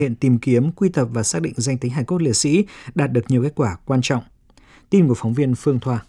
hiện tìm kiếm, quy tập và xác định danh tính hài cốt liệt sĩ đạt được nhiều kết quả quan trọng. Tin của phóng viên Phương Thoa.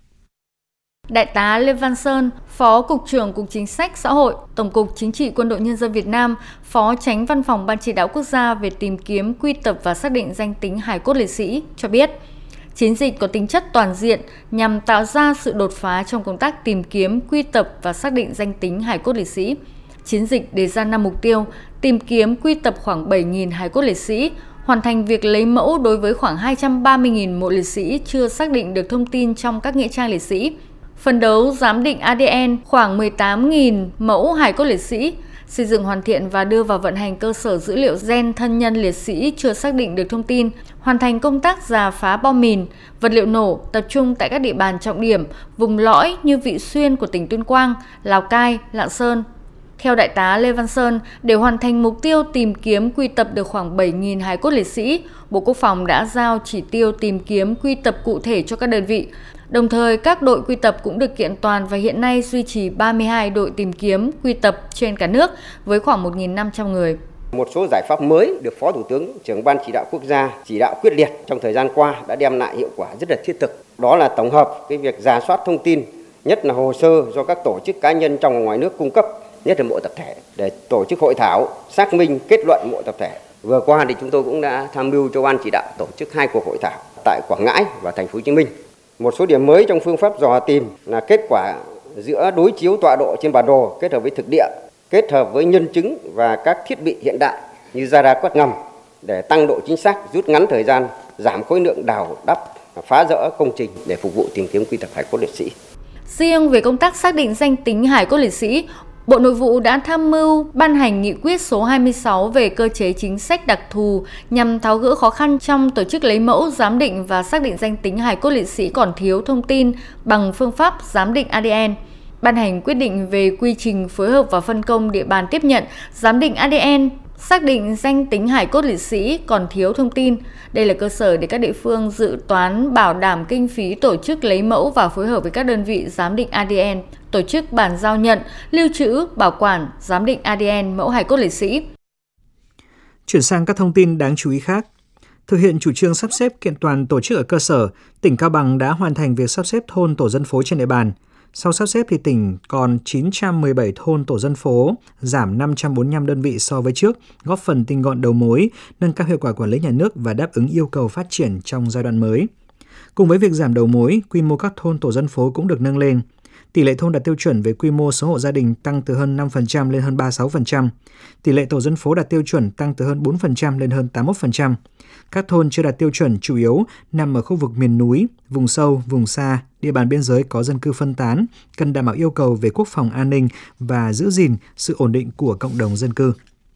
Đại tá Lê Văn Sơn, Phó Cục trưởng Cục Chính sách Xã hội, Tổng cục Chính trị Quân đội Nhân dân Việt Nam, Phó Chánh Văn phòng Ban Chỉ đạo Quốc gia về tìm kiếm, quy tập và xác định danh tính hài cốt liệt sĩ cho biết, chiến dịch có tính chất toàn diện nhằm tạo ra sự đột phá trong công tác tìm kiếm, quy tập và xác định danh tính hài cốt liệt sĩ. Chiến dịch đề ra 5 mục tiêu: tìm kiếm, quy tập khoảng 7.000 hài cốt liệt sĩ, hoàn thành việc lấy mẫu đối với khoảng 230.000 mộ liệt sĩ chưa xác định được thông tin trong các nghĩa trang liệt sĩ, phấn đấu giám định ADN khoảng 18.000 mẫu hài cốt liệt sĩ, xây dựng hoàn thiện và đưa vào vận hành cơ sở dữ liệu gen thân nhân liệt sĩ chưa xác định được thông tin, hoàn thành công tác rà phá bom mìn, vật liệu nổ tập trung tại các địa bàn trọng điểm, vùng lõi như Vị Xuyên của tỉnh Tuyên Quang, Lào Cai, Lạng Sơn. Theo Đại tá Lê Văn Sơn, để hoàn thành mục tiêu tìm kiếm quy tập được khoảng 7.000 hài cốt liệt sĩ, Bộ Quốc phòng đã giao chỉ tiêu tìm kiếm quy tập cụ thể cho các đơn vị. Đồng thời, các đội quy tập cũng được kiện toàn và hiện nay duy trì 32 đội tìm kiếm quy tập trên cả nước với khoảng 1.500 người. Một số giải pháp mới được Phó Thủ tướng, Trưởng Ban Chỉ đạo Quốc gia chỉ đạo quyết liệt trong thời gian qua đã đem lại hiệu quả rất là thiết thực. Đó là tổng hợp cái việc rà soát thông tin, nhất là hồ sơ do các tổ chức cá nhân trong và ngoài nước cung cấp, nhất là mộ tập thể, để tổ chức hội thảo, xác minh kết luận mộ tập thể. Vừa qua thì chúng tôi cũng đã tham mưu cho Ban Chỉ đạo tổ chức 2 cuộc hội thảo tại Quảng Ngãi và Thành phố Hồ Chí Minh. Một số điểm mới trong phương pháp dò tìm là kết quả giữa đối chiếu tọa độ trên bản đồ kết hợp với thực địa, kết hợp với nhân chứng và các thiết bị hiện đại như radar quét ngầm để tăng độ chính xác, rút ngắn thời gian, giảm khối lượng đào đắp, phá rỡ công trình để phục vụ tìm kiếm quy tập hài cốt liệt sĩ. Riêng về công tác xác định danh tính hài cốt liệt sĩ, Bộ Nội vụ đã tham mưu ban hành nghị quyết số 26 về cơ chế chính sách đặc thù nhằm tháo gỡ khó khăn trong tổ chức lấy mẫu, giám định và xác định danh tính hài cốt liệt sĩ còn thiếu thông tin bằng phương pháp giám định ADN. Ban hành quyết định về quy trình phối hợp và phân công địa bàn tiếp nhận, giám định ADN, xác định danh tính hài cốt liệt sĩ còn thiếu thông tin. Đây là cơ sở để các địa phương dự toán bảo đảm kinh phí tổ chức lấy mẫu và phối hợp với các đơn vị giám định ADN, tổ chức bàn giao nhận, lưu trữ, bảo quản, giám định ADN mẫu hài cốt liệt sĩ. Chuyển sang các thông tin đáng chú ý khác. Thực hiện chủ trương sắp xếp kiện toàn tổ chức ở cơ sở, tỉnh Cao Bằng đã hoàn thành việc sắp xếp thôn tổ dân phố trên địa bàn. Sau sắp xếp thì tỉnh còn 917 thôn tổ dân phố, giảm 545 đơn vị so với trước, góp phần tinh gọn đầu mối, nâng cao hiệu quả quản lý nhà nước và đáp ứng yêu cầu phát triển trong giai đoạn mới. Cùng với việc giảm đầu mối, quy mô các thôn tổ dân phố cũng được nâng lên. Tỷ lệ thôn đạt tiêu chuẩn về quy mô số hộ gia đình tăng từ hơn 5% lên hơn 36%. Tỷ lệ tổ dân phố đạt tiêu chuẩn tăng từ hơn 4% lên hơn 81%. Các thôn chưa đạt tiêu chuẩn chủ yếu nằm ở khu vực miền núi, vùng sâu, vùng xa, địa bàn biên giới có dân cư phân tán, cần đảm bảo yêu cầu về quốc phòng an ninh và giữ gìn sự ổn định của cộng đồng dân cư.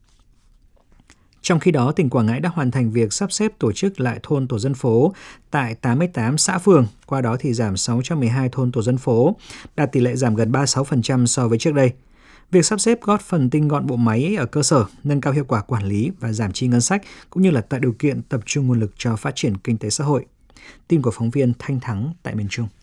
Trong khi đó, tỉnh Quảng Ngãi đã hoàn thành việc sắp xếp tổ chức lại thôn tổ dân phố tại 88 xã phường, qua đó thì giảm 612 thôn tổ dân phố, đạt tỷ lệ giảm gần 36% so với trước đây. Việc sắp xếp góp phần tinh gọn bộ máy ở cơ sở, nâng cao hiệu quả quản lý và giảm chi ngân sách, cũng như là tạo điều kiện tập trung nguồn lực cho phát triển kinh tế xã hội. Tin của phóng viên Thanh Thắng tại miền Trung.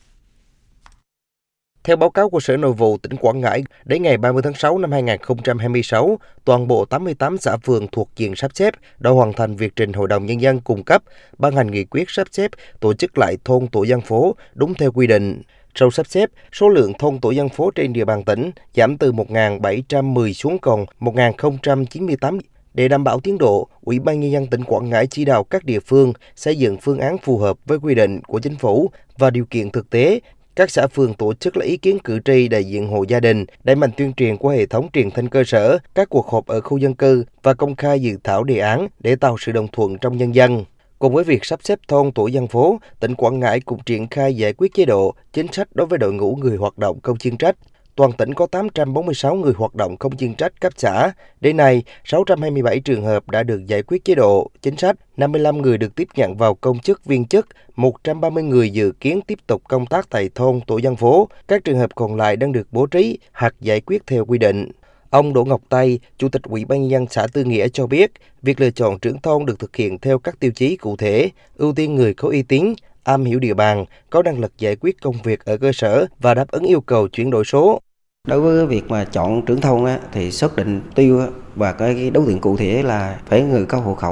Theo báo cáo của Sở Nội vụ tỉnh Quảng Ngãi, đến ngày 30 tháng 6 năm 2026, toàn bộ 88 xã phường thuộc diện sắp xếp đã hoàn thành việc trình Hội đồng Nhân dân cung cấp, ban hành nghị quyết sắp xếp tổ chức lại thôn tổ dân phố đúng theo quy định. Sau sắp xếp, số lượng thôn tổ dân phố trên địa bàn tỉnh giảm từ 1.710 xuống còn 1.098. Để đảm bảo tiến độ, Ủy ban Nhân dân tỉnh Quảng Ngãi chỉ đạo các địa phương xây dựng phương án phù hợp với quy định của chính phủ và điều kiện thực tế. Các xã phường tổ chức lấy ý kiến cử tri đại diện hộ gia đình, đẩy mạnh tuyên truyền qua hệ thống truyền thanh cơ sở, các cuộc họp ở khu dân cư và công khai dự thảo đề án để tạo sự đồng thuận trong nhân dân. Cùng với việc sắp xếp thôn tổ dân phố, tỉnh Quảng Ngãi cũng triển khai giải quyết chế độ, chính sách đối với đội ngũ người hoạt động không chuyên trách. Toàn tỉnh có 846 người hoạt động không chuyên trách cấp xã. Đến nay, 627 trường hợp đã được giải quyết chế độ, chính sách, 55 người được tiếp nhận vào công chức viên chức, 130 người dự kiến tiếp tục công tác tại thôn tổ dân phố. Các trường hợp còn lại đang được bố trí hoặc giải quyết theo quy định. Ông Đỗ Ngọc Tây, Chủ tịch Ủy ban Nhân dân xã Tư Nghĩa cho biết, việc lựa chọn trưởng thôn được thực hiện theo các tiêu chí cụ thể, ưu tiên người có uy tín, am hiểu địa bàn, có năng lực giải quyết công việc ở cơ sở và đáp ứng yêu cầu chuyển đổi số. Đối với việc mà chọn trưởng thôn thì xác định tiêu và cái đối tượng cụ thể là phải người có hộ khẩu